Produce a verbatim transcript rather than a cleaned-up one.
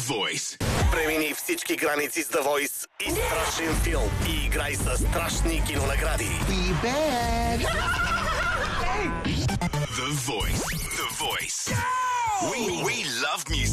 Voice. Премини всички граници с The Voice и страшен филм. И играй с страшни кинонагради. Be bad. The Voice. The Voice. We, we love music.